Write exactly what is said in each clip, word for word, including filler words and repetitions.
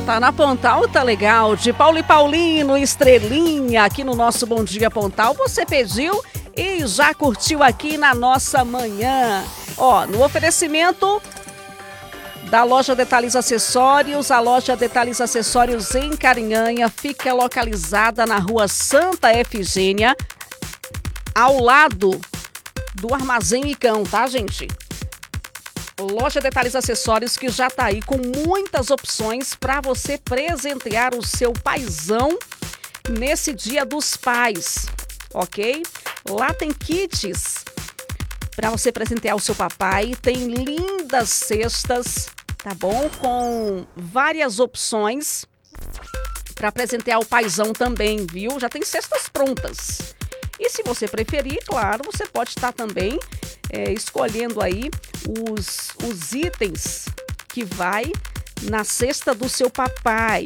Tá na Pontal, tá legal. De Paulo e Paulino, Estrelinha, aqui no nosso Bom Dia Pontal. Você pediu e já curtiu aqui na nossa manhã. Ó, no oferecimento da loja Detalhes Acessórios, a loja Detalhes Acessórios em Carinhanha fica localizada na rua Santa Efigênia, ao lado do Armazém Icão, tá, gente? Loja Detalhes Acessórios que já tá aí com muitas opções para você presentear o seu paizão nesse Dia dos Pais, ok? Lá tem kits para você presentear o seu papai, tem lindas cestas, tá bom? Com várias opções para presentear o paizão também, viu? Já tem cestas prontas. E se você preferir, claro, você pode estar também é, escolhendo aí os, os itens que vai na cesta do seu papai.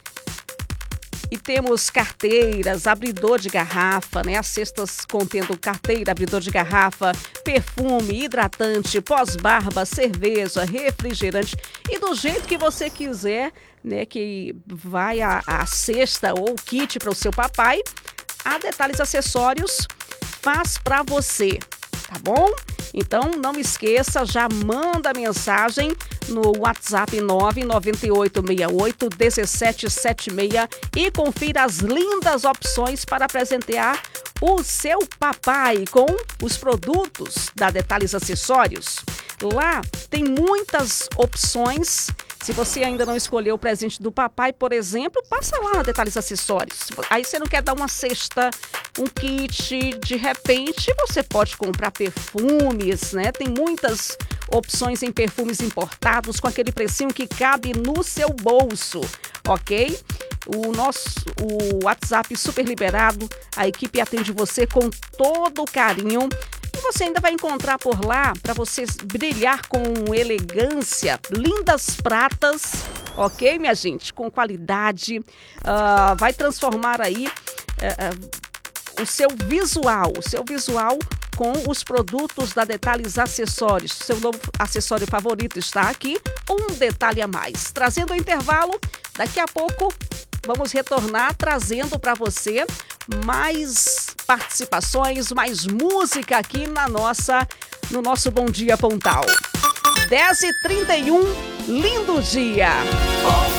E temos carteiras, abridor de garrafa, né? As cestas contendo carteira, abridor de garrafa, perfume, hidratante, pós-barba, cerveja, refrigerante. E do jeito que você quiser, né? Que vai a, a cesta ou o kit para o seu papai, a Detalhes Acessórios faz para você, tá bom? Então não esqueça, já manda mensagem no WhatsApp nove nove oito seis oito um sete sete seis e confira as lindas opções para presentear o seu papai com os produtos da Detalhes Acessórios. Lá tem muitas opções. Se você ainda não escolheu o presente do papai, por exemplo, passa lá na Detalhes Acessórios. Aí você não quer dar uma cesta, um kit, de repente você pode comprar perfumes, né? Tem muitas opções em perfumes importados com aquele precinho que cabe no seu bolso, ok? O nosso o WhatsApp super liberado, a equipe atende você com todo o carinho. E você ainda vai encontrar por lá, para você brilhar com elegância, lindas pratas, ok, minha gente? Com qualidade, uh, vai transformar aí uh, uh, o seu visual, o seu visual com os produtos da Detalhes Acessórios. Seu novo acessório favorito está aqui, um detalhe a mais. Trazendo o intervalo, daqui a pouco vamos retornar trazendo para você mais participações, mais música aqui na nossa, no nosso Bom Dia Pontal. dez e trinta e um, lindo dia!